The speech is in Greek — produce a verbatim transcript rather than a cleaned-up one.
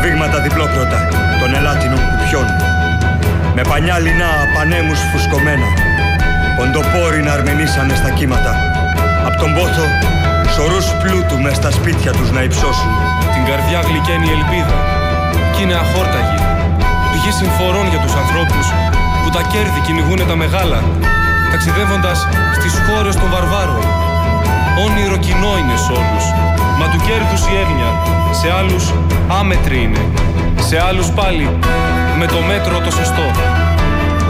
τραβήγματα διπλόκροτα των ελάτινων κουπιών, με πανιά λινά πανέμους φουσκωμένα, ποντοπόροι να αρμενήσανε στα κύματα, απ' τον πόθο σωρούς πλούτου μες στα σπίτια τους να υψώσουν. Την καρδιά γλυκαίνει η ελπίδα κι είναι αχόρταγη, πηγή συμφορών για τους ανθρώπους που τα κέρδη κυνηγούνε τα μεγάλα, ταξιδεύοντας στις χώρες των βαρβάρων. Όνειρο κοινό είναι σ' όλους, μα του κέρδους η έγνοια σε άλλους άμετρη είναι, σε άλλους πάλι με το μέτρο το σωστό.